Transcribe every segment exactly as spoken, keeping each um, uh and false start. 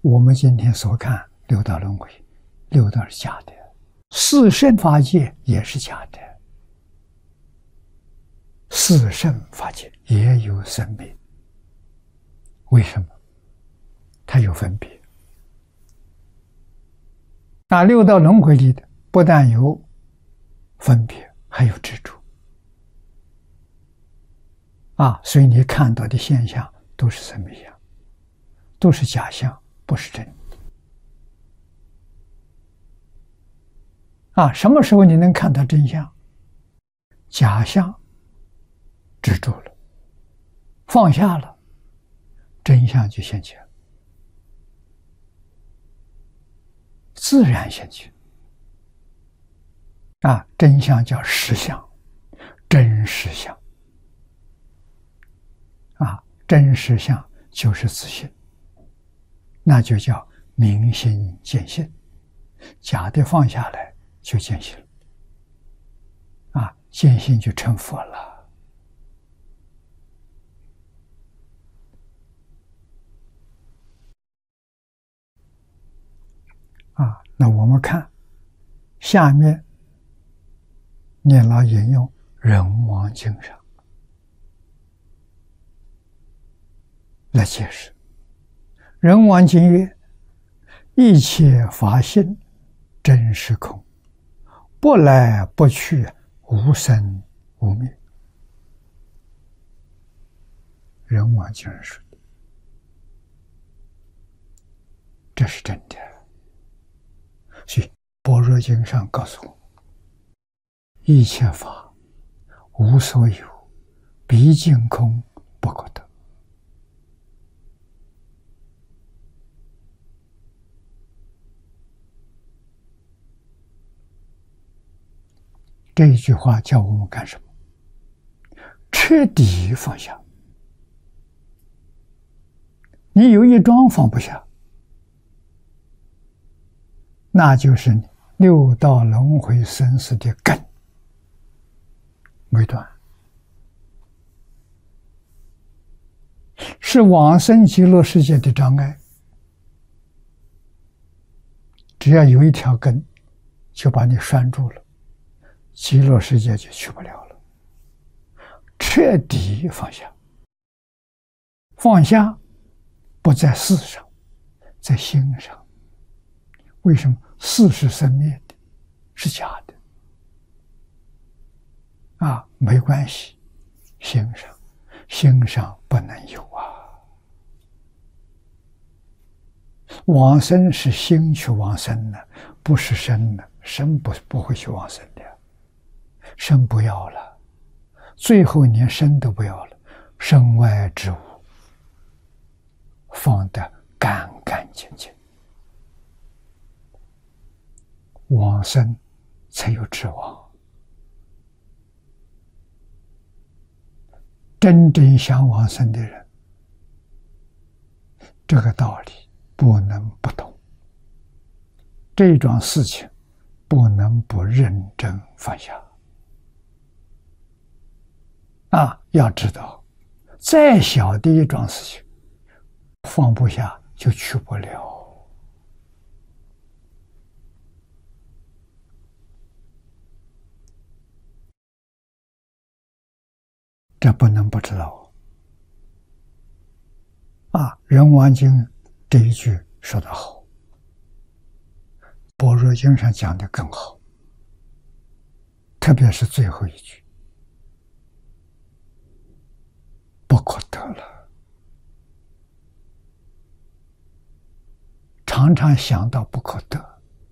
我们今天所看六道轮回，六道是假的，四圣法界也是假的，四圣法界也有生灭。为什么？它有分别。那六道轮回里的不但有分别，还有执着啊，所以你看到的现象都是生灭相，都是假象，不是真的啊。什么时候你能看到真相？假象执着了，放下了，真相就现前，自然现前啊。真相叫实相，真实相啊，真实相就是自性，那就叫明心见性。假的放下来就见性了啊，见性就成佛了啊。那我们看下面念老引用人王经上来解释。人王经曰：一切法性真实空，不来不去，无生无灭。人王经上说的，这是真的。所以般若经上告诉我，一切法无所有，毕竟空，不可得。这一句话叫我们干什么？彻底放下。你有一桩放不下，那就是六道轮回生死的根没断，是往生极乐世界的障碍。只要有一条根，就把你拴住了，极乐世界就去不了了。彻底放下，放下不在事上，在心上。为什么？事是生灭的，是假的啊，没关系。心上，心上不能有啊。往生是心去往生的，不是身的，身不不会去往生的，身不要了，最后连身都不要了，身外之物放得干干净净，往生才有指望。真正想往生的人，这个道理不能不懂，这桩事情不能不认真放下啊！要知道，再小的一桩事情，放不下就去不了。这不能不知道啊！人王经这一句说得好，般若经上讲的更好，特别是最后一句，不可得了。常常想到不可得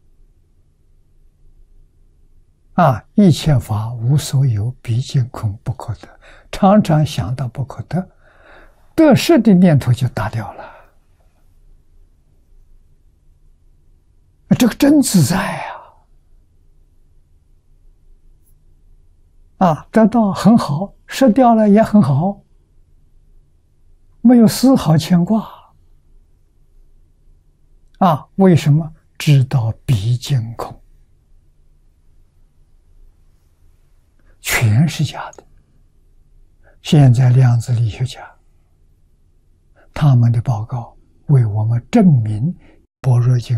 啊！一切法无所有，毕竟空，不可得。常常想到不可得，得失的念头就打掉了。这个真自在啊！啊，得到很好，失掉了也很好，没有丝毫牵挂。啊，为什么？知道毕竟空，全是假的。现在量子力学家他们的报告为我们证明般若经